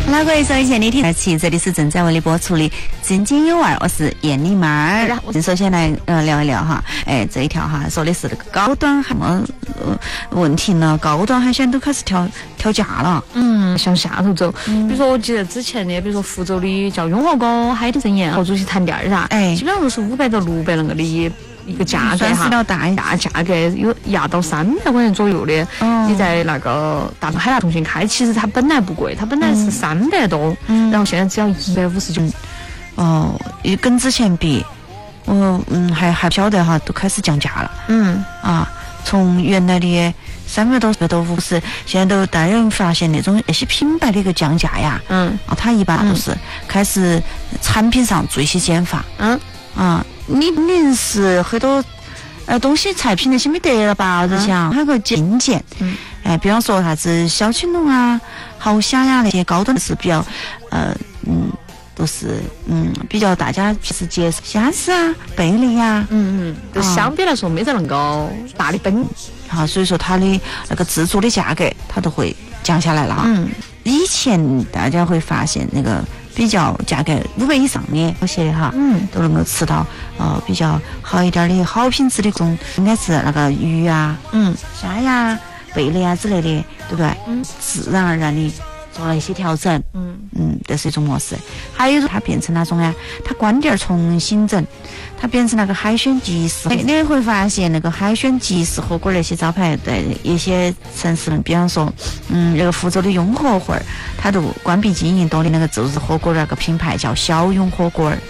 那各位收音前的听起，这里是正在为你播出的《津津有味》，我是燕妮妈儿。首先来聊一聊哈，这一条哈说的是那个高端海问题呢，高端海鲜都开始调价了。 向下头走。比如说我记得之前的，比如说福州的叫雍和宫海天盛宴，何主席谈店儿噻，基本上都是500到600那个的一个价格哈，价格有压到300块钱左右的。你在那个大海南重新开，其实它本来不贵，它本来是300多，然后现在只要159。 跟之前比，还不晓得哈，都开始降价了。从原来的300多、400多50，现在都大家发现那些品牌的一个降价呀，它一般都是开始产品上做一些减法。你临时很多东西菜品那些没得了吧？我在想还有个精简，比方说啥子小青龙啊、豪虾呀那些高端是比较都是比较大家平时接受虾丝啊、贝类呀， 就相比来说没得那个大的本。 好，所以说它的那个制作的价格它都会降下来了哈。以前大家会发现那个比较价格500以上的有些哈，都能够吃到比较好一点的好品质的这种，应该是那个鱼啊、虾呀、贝类啊之类的，对不对？自然而然的做了一些调整。这是一种模式。还有它变成那种它关店重新整，它变成那个海鲜即食。你会发现那个海鲜即食火锅那些招牌在一些城市，比方说那个福州的雍和会儿，它都关闭经营多的那个自助火锅那个品牌叫小雍火锅。